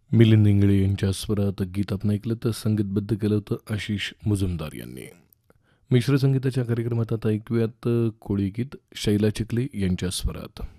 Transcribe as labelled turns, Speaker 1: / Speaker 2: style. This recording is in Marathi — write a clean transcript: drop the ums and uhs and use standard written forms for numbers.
Speaker 1: मिलिंद इंगळे यांच्या स्वरात गीत आपण ऐकलं तर संगीतबद्ध केलं होतं आशिष मुजुमदार यांनी. मिश्र संगीताच्या कार्यक्रमात आता ऐकूयात कोळी गीत शैला चिखली यांच्या स्वरात.